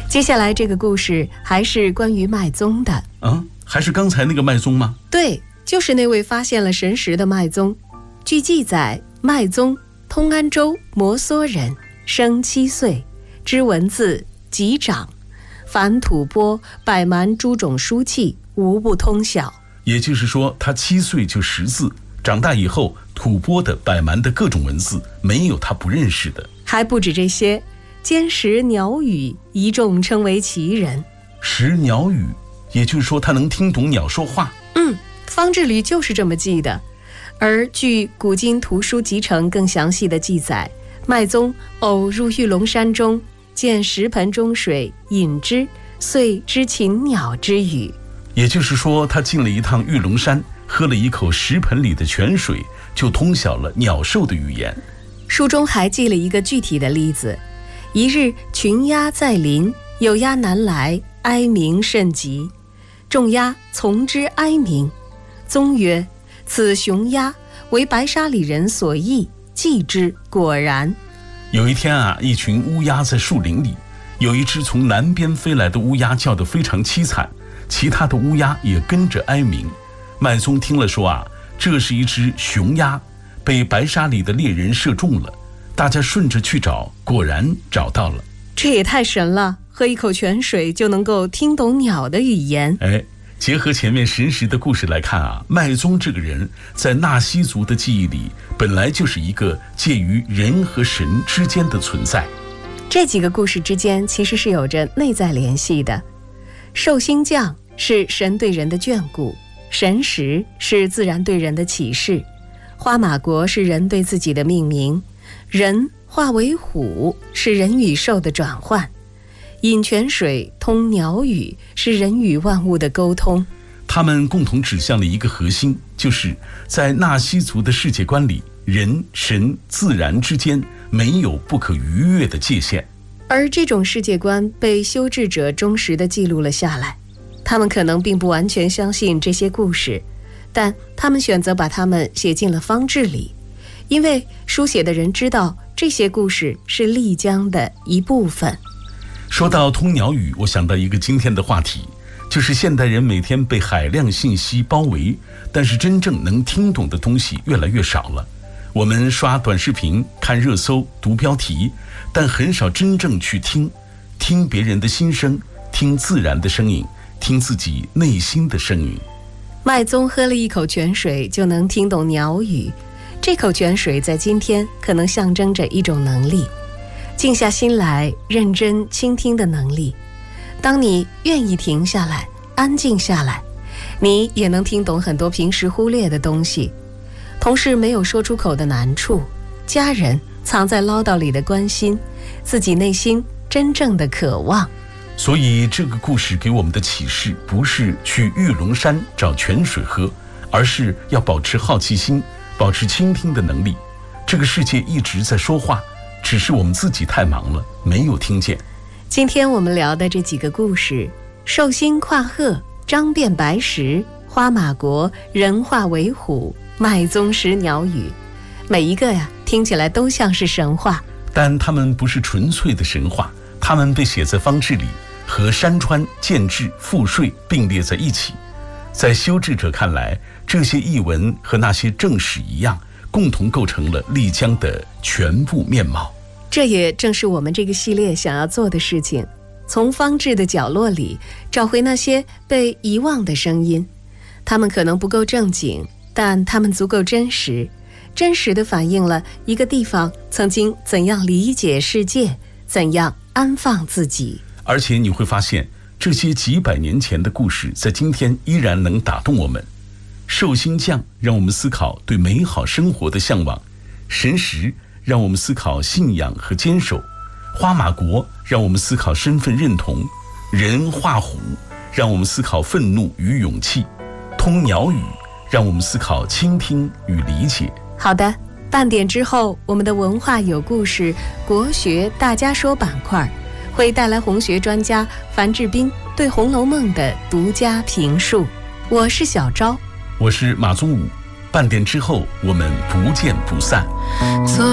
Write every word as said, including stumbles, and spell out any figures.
接下来这个故事还是关于麦宗的。 啊，还是刚才那个麦宗吗？ 对，就是那位发现了神石的麦宗。据记载，麦宗通安州摩梭人，生七岁，知文字，及长，凡吐蕃、百蛮诸种书契，无不通晓。 也就是说，他七岁就识字，长大以后，吐蕃的、百蛮的各种文字，没有他不认识的。 还不止这些，兼识鸟语，一众称为奇人。 识鸟语，也就是说他能听懂鸟说话。 嗯，方志里就是这么记的。而据古今图书集成更详细的记载，麦宗偶入玉龙山中，见石盆中水，饮之，遂知禽鸟之语。 也就是说，他进了一趟玉龙山，喝了一口石盆里的泉水，就通晓了鸟兽的语言。 书中还记了一个具体的例子：一日群鸦在林，有鸦南来，哀鸣甚急。众鸦从之哀鸣，宗曰：此雄鸦为白沙里人所役，祭之。果然。 有一天啊，一群乌鸦在树林里，有一只从南边飞来的乌鸦叫得非常凄惨，其他的乌鸦也跟着哀鸣。麦宗听了说啊，这是一只雄鸦，被白沙里的猎人射中了。大家顺着去找，果然找到了。 这也太神了，喝一口泉水就能够听懂鸟的语言。 哎，结合前面神石的故事来看啊，麦宗这个人在纳西族的记忆里，本来就是一个介于人和神之间的存在。 这几个故事之间其实是有着内在联系的。寿星降是神对人的眷顾，神石是自然对人的启示，花马国是人对自己的命名，人化为虎是人与兽的转换，饮泉水通鸟语是人与万物的沟通。 他们共同指向了一个核心，就是在纳西族的世界观里，人、神、自然之间没有不可逾越的界限。 而这种世界观被修治者忠实地记录了下来。他们可能并不完全相信这些故事，但他们选择把它们写进了方志里，因为书写的人知道这些故事是丽江的一部分。 说到通鸟语，我想到一个今天的话题，就是现代人每天被海量信息包围，但是真正能听懂的东西越来越少了。我们刷短视频、看热搜、读标题，但很少真正去听，听别人的心声，听自然的声音，听自己内心的声音。 麦宗喝了一口泉水就能听懂鸟语，这口泉水在今天可能象征着一种能力，静下心来认真倾听的能力。当你愿意停下来，安静下来，你也能听懂很多平时忽略的东西。同事没有说出口的难处，家人藏在唠叨里的关心，自己内心真正的渴望。 所以这个故事给我们的启示，不是去玉龙山找泉水喝，而是要保持好奇心，保持倾听的能力。这个世界一直在说话，只是我们自己太忙了，没有听见。 今天我们聊的这几个故事，寿星跨鹤，张变白石，花马国，人化为虎，麦宗识鸟语，每一个呀听起来都像是神话， 但它们不是纯粹的神话，它们被写在方志里，和山川、建制、赋税并列在一起。在修治者看来，这些译文和那些正史一样，共同构成了丽江的全部面貌。 这也正是我们这个系列想要做的事情，从方志的角落里找回那些被遗忘的声音。他们可能不够正经，但他们足够真实，真实地反映了一个地方曾经怎样理解世界，怎样安放自己。 而且你会发现，这些几百年前的故事在今天依然能打动我们。寿星降让我们思考对美好生活的向往，神石让我们思考信仰和坚守，花马国让我们思考身份认同，人化虎让我们思考愤怒与勇气，通鸟语让我们思考倾听与理解。 好的，半点之后，我们的文化有故事国学大家说板块会带来红学专家樊志斌对《红楼梦》的独家评述。我是小昭， 我是马宗武，半点之后我们不见不散。